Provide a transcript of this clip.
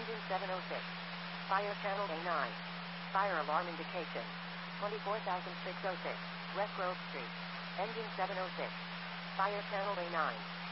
Engine 706. Fire channel A9. Fire alarm indication. 24606. West Grove Street. Engine 706. Fire channel A9.